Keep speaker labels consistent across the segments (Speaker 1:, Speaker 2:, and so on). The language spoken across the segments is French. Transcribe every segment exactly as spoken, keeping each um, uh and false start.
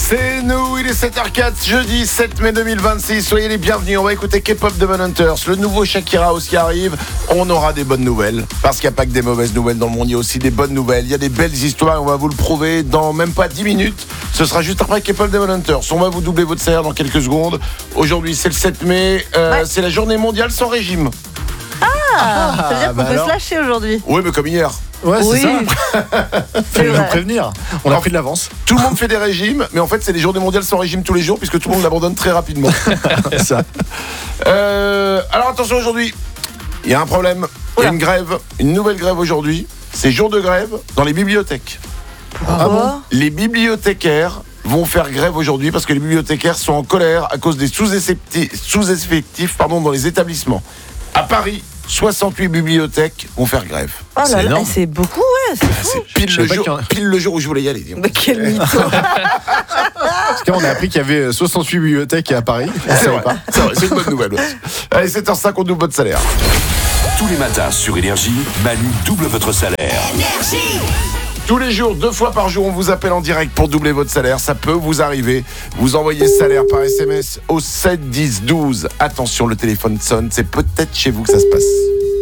Speaker 1: C'est nous, il est sept heures quatre, jeudi sept mai deux mille vingt-six. Soyez les bienvenus, on va écouter K-pop Demon Hunters. Le nouveau Shakira aussi arrive. On aura des bonnes nouvelles, parce qu'il n'y a pas que des mauvaises nouvelles dans le monde, il y a aussi des bonnes nouvelles. Il y a des belles histoires, on va vous le prouver dans même pas dix minutes. Ce sera juste après K-pop Demon Hunters. On va vous doubler votre salaire dans quelques secondes. Aujourd'hui c'est le sept mai, euh, ouais. C'est la journée mondiale sans régime.
Speaker 2: Ah, ça veut dire qu'on
Speaker 3: bah
Speaker 2: peut
Speaker 3: alors.
Speaker 2: se lâcher aujourd'hui.
Speaker 1: Oui, mais comme hier.
Speaker 3: Ouais, c'est
Speaker 2: Oui.
Speaker 3: ça. Fallait vous prévenir. On a pris de l'avance.
Speaker 1: Tout le monde fait des régimes, mais en fait, c'est les journées mondiales sans régime tous les jours, puisque tout le monde l'abandonne très rapidement.
Speaker 3: C'est ça.
Speaker 1: Euh, alors attention, aujourd'hui, il y a un problème. Il y a une grève, une nouvelle grève aujourd'hui. C'est jour de grève dans les bibliothèques.
Speaker 2: Ah bon ?
Speaker 1: Les bibliothécaires vont faire grève aujourd'hui parce que les bibliothécaires sont en colère à cause des sous-effectifs, sous-effectifs pardon, dans les établissements. À Paris, soixante-huit bibliothèques vont faire grève.
Speaker 2: Oh
Speaker 3: C'est
Speaker 2: là là,
Speaker 3: énorme.
Speaker 2: c'est beaucoup, ouais, c'est fou.
Speaker 1: C'est pile
Speaker 3: Je
Speaker 1: le,
Speaker 3: savais
Speaker 1: jour,
Speaker 3: pas qu'il y en a-
Speaker 1: pile le jour où je voulais y aller.
Speaker 2: Mais quel mytho.
Speaker 3: Parce qu'on a appris qu'il y avait soixante-huit bibliothèques à Paris. On
Speaker 1: C'est
Speaker 3: savait
Speaker 1: vrai,
Speaker 3: pas.
Speaker 1: c'est vrai, c'est une bonne nouvelle. Ouais. Allez, sept heures cinq, on double votre salaire.
Speaker 4: Tous les matins sur Énergie, Manu double votre salaire.
Speaker 1: Tous les jours, deux fois par jour, on vous appelle en direct pour doubler votre salaire. Ça peut vous arriver. Vous envoyez salaire par S M S au sept dix douze. Attention, le téléphone sonne. C'est peut-être chez vous que ça se passe.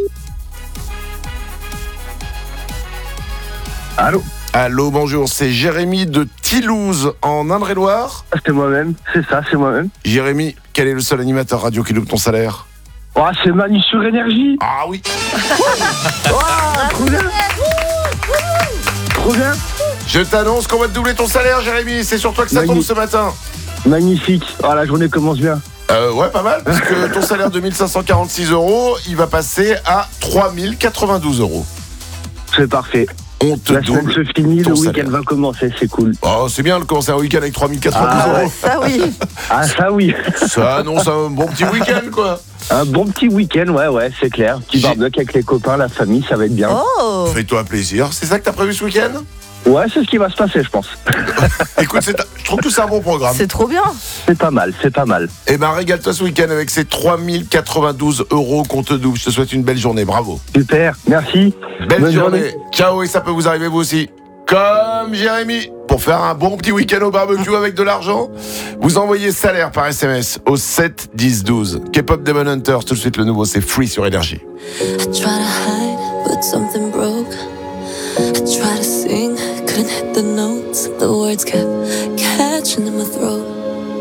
Speaker 5: Allô,
Speaker 1: Allô, bonjour. C'est Jérémy de Thilouze en Indre-et-Loire.
Speaker 5: c'est moi-même, c'est ça, c'est moi-même.
Speaker 1: Jérémy, quel est le seul animateur radio qui double ton salaire?
Speaker 5: Oh, c'est Manu sur Énergie.
Speaker 1: Ah oui.
Speaker 5: Trop bien. Trop bien.
Speaker 1: Je t'annonce qu'on va te doubler ton salaire, Jérémy. C'est sur toi que ça tombe
Speaker 5: Magnifique.
Speaker 1: ce matin.
Speaker 5: Magnifique. Oh, la journée commence bien.
Speaker 1: Euh, ouais, pas mal, parce que ton salaire de mille cinq cent quarante-six euros, il va passer à trois mille quatre-vingt-douze euros.
Speaker 5: C'est parfait.
Speaker 1: On te
Speaker 5: La semaine
Speaker 1: double.
Speaker 5: se finit,
Speaker 1: ton
Speaker 5: le
Speaker 1: salaire.
Speaker 5: week-end va commencer, c'est cool.
Speaker 1: Oh, c'est bien de commencer un week-end avec trois mille quatre-vingt-douze
Speaker 5: Ah,
Speaker 1: euros.
Speaker 2: Ça oui.
Speaker 5: Ah, ça oui.
Speaker 1: Ça annonce un bon petit week-end, quoi.
Speaker 5: Un bon petit week-end, ouais, ouais, c'est clair. Petit
Speaker 1: J'ai-
Speaker 5: barbecue avec les copains, la famille, ça va être bien.
Speaker 2: Oh.
Speaker 1: Fais-toi plaisir. C'est ça que t'as prévu ce week-end?
Speaker 5: Ouais, c'est ce qui va se passer, je pense.
Speaker 1: Écoute, c'est un- je trouve que c'est un bon programme.
Speaker 2: C'est trop bien.
Speaker 5: C'est pas mal, c'est pas mal.
Speaker 1: Eh ben, régale-toi ce week-end avec ces trois mille quatre-vingt-douze euros qu'on te double. Je te souhaite une belle journée. Bravo.
Speaker 5: Super, merci.
Speaker 1: Belle
Speaker 5: Bonne
Speaker 1: journée.
Speaker 5: journée.
Speaker 1: Ciao, et ça peut vous arriver vous aussi. Comme Jérémy, pour faire un bon petit week-end au barbecue avec de l'argent, vous envoyez salaire par S M S au sept dix douze. K-pop Demon Hunters, tout de suite le nouveau, c'est Free sur Énergie.
Speaker 6: I try to hide, but something broke. I try to sing, couldn't hit the notes. The words kept catching in my throat.